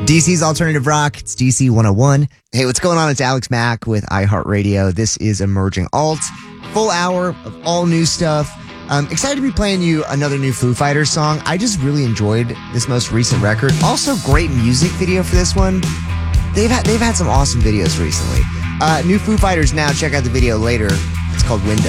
DC's Alternative Rock. It's DC 101. Hey, what's going on? It's Alex Mack with iHeartRadio. This is Emerging Alt. Full hour of all new stuff. Excited to be playing you another new Foo Fighters song. I just really enjoyed this most recent record. Also, great music video for this one. They've had some awesome videos recently. New Foo Fighters now. Check out the video later. It's called Window.